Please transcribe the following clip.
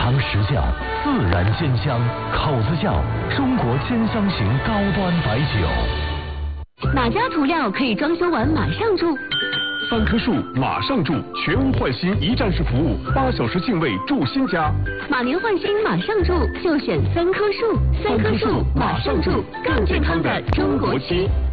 尝实酵，自然煎香，口子窖中国煎香型高端白酒。 哪家涂料可以装修完马上住 ？3棵树马上住，全屋换新一站式服务，8小时净位住新家。 马年换新马上住，就选3棵树，3棵树马上住，更健康的中国区。